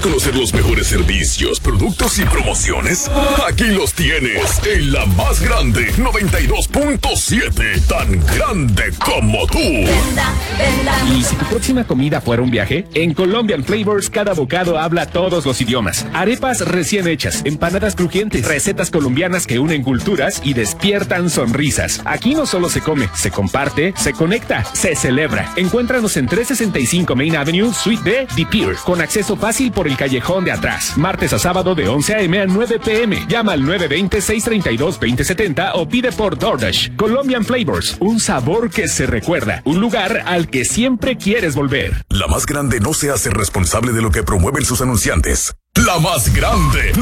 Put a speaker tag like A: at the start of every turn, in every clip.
A: conocer los mejores servicios, productos y promociones? Aquí los tienes en la más grande, 92.7, tan grande como tú.
B: Y si tu próxima comida fuera un viaje, en Colombian Flavors cada bocado habla todos los idiomas. Arepas recién hechas, empanadas crujientes, recetas colombianas que unen culturas y despiertan sonrisas. Aquí no solo se come, se comparte, se conecta, se celebra. Encuéntranos en 365 Main Avenue, Suite D, The Pier, con acceso fácil por el callejón de atrás. Martes a sábado de 11 a.m. a 9 p.m. Llama al 920-632-2070 o pide por DoorDash. Colombian Flavors, un sabor que se recuerda, un lugar al que siempre quieres volver.
A: La más grande no se hace responsable de lo que promueven sus anunciantes. La más grande,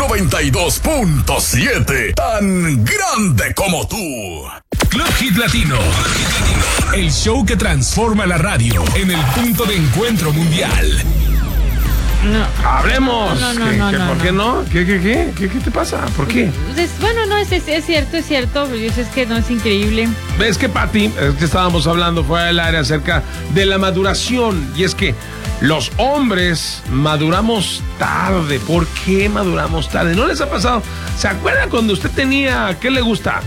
A: 92.7, tan grande como tú.
C: Club Hit Latino, el show que transforma la radio en el punto de encuentro mundial.
D: No.
E: Hablemos.
D: ¿Por
E: qué no? ¿Qué te pasa? ¿Por qué?
D: Bueno, no, es cierto. Pues es que no es increíble.
E: Es que, Pati, es que estábamos hablando fuera del área acerca de la maduración. Y es que los hombres maduramos tarde. ¿Por qué maduramos tarde? ¿No les ha pasado? ¿Se acuerdan cuando usted tenía, qué le gusta?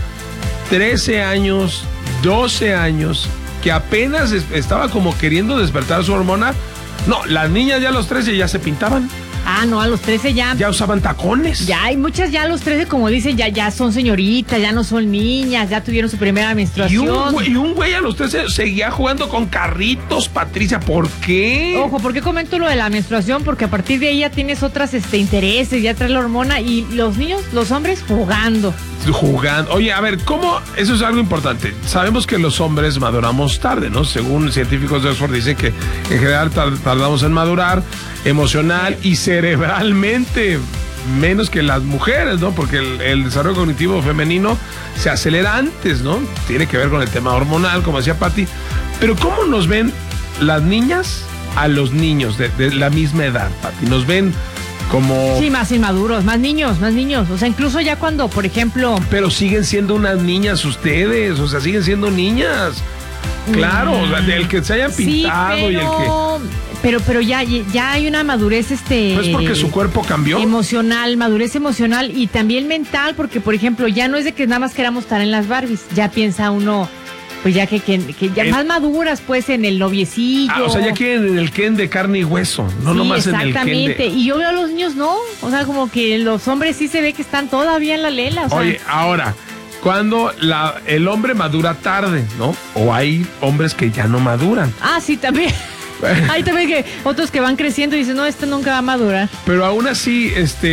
E: 13 años, 12 años, que apenas estaba como queriendo despertar su hormona. No, las niñas ya a los 13 ya se pintaban.
D: Ah, no, a los 13 ya.
E: Ya usaban tacones.
D: Ya hay muchas ya a los 13, como dicen, ya son señoritas, ya no son niñas, ya tuvieron su primera menstruación.
E: Y un güey a los 13 seguía jugando con carritos, Patricia, ¿por qué?
D: Ojo, ¿por qué comento lo de la menstruación? Porque a partir de ahí ya tienes otras intereses, ya traes la hormona y los niños, los hombres jugando.
E: Oye, a ver, ¿cómo? Eso es algo importante. Sabemos que los hombres maduramos tarde, ¿no? Según científicos de Oxford dicen que en general tardamos en madurar emocional y cerebralmente menos que las mujeres, ¿no? Porque el desarrollo cognitivo femenino se acelera antes, ¿no? Tiene que ver con el tema hormonal, como decía Pati. Pero ¿cómo nos ven las niñas a los niños de la misma edad, Pati? Nos ven como...
D: Sí, más inmaduros, más niños. O sea, incluso ya cuando, por ejemplo...
E: Pero siguen siendo unas niñas ustedes, o sea, siguen siendo niñas. Claro, o sea, el que se hayan pintado, sí, y el que...
D: Pero ya hay una madurez,
E: ¿No es porque su cuerpo cambió?
D: Emocional, madurez emocional y también mental, porque, por ejemplo, ya no es de que nada más queramos estar en las Barbies, ya piensa uno... Pues ya que ya más maduras, pues, en el noviecillo.
E: O sea, ya quieren en el Ken de carne y hueso, no sí, nomás en el Ken de...
D: Exactamente, y yo veo a los niños, no. O sea, como que los hombres sí se ve que están todavía en la lela. O sea...
E: Oye, ahora, cuando el hombre madura tarde, ¿no? O hay hombres que ya no maduran.
D: Ah, sí, también. Hay también que otros que van creciendo y dicen, no, este nunca va a madurar.
E: Pero aún así,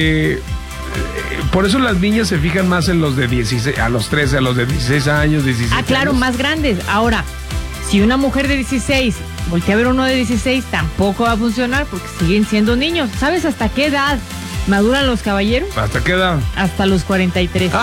E: por eso las niñas se fijan más en los de 16, a los 13, a los de 16 años, 17
D: Ah, claro,
E: años.
D: más grandes. Ahora, si una mujer de 16 voltea a ver uno de 16, tampoco va a funcionar porque siguen siendo niños. ¿Sabes hasta qué edad maduran los caballeros?
E: ¿Hasta qué edad?
D: Hasta los 43.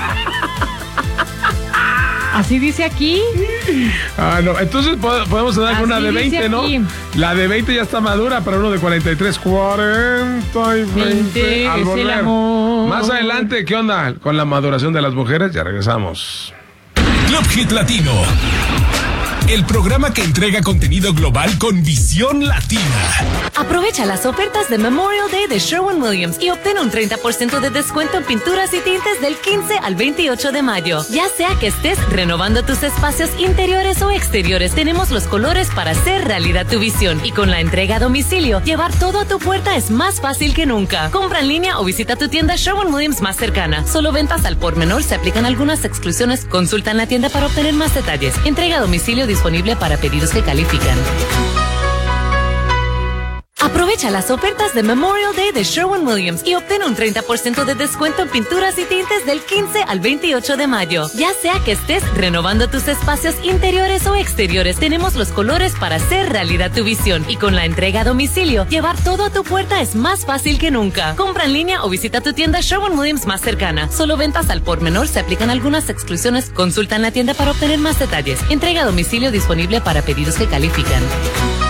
D: Así dice aquí.
E: Ah, no, entonces podemos andar con una de 20, ¿no?
D: Aquí.
E: La de 20 ya está madura, para uno de 43, 40 y 20. Al volver.
D: El amor.
E: Más adelante, ¿qué onda con la maduración de las mujeres? Ya regresamos.
C: Club Hit Latino, el programa que entrega contenido global con visión latina.
F: Aprovecha las ofertas de Memorial Day de Sherwin-Williams y obtén un 30% de descuento en pinturas y tintes del 15 al 28 de mayo. Ya sea que estés renovando tus espacios interiores o exteriores, tenemos los colores para hacer realidad tu visión. Y con la entrega a domicilio, llevar todo a tu puerta es más fácil que nunca. Compra en línea o visita tu tienda Sherwin-Williams más cercana. Solo ventas al por menor, se aplican algunas exclusiones. Consulta en la tienda para obtener más detalles. Entrega a domicilio disponible para pedidos que califican. Aprovecha las ofertas de Memorial Day de Sherwin-Williams y obtén un 30% de descuento en pinturas y tintes del 15 al 28 de mayo. Ya sea que estés renovando tus espacios interiores o exteriores, tenemos los colores para hacer realidad tu visión. Y con la entrega a domicilio, llevar todo a tu puerta es más fácil que nunca. Compra en línea o visita tu tienda Sherwin-Williams más cercana. Solo ventas al por menor, se aplican algunas exclusiones. Consulta en la tienda para obtener más detalles. Entrega a domicilio disponible para pedidos que califican.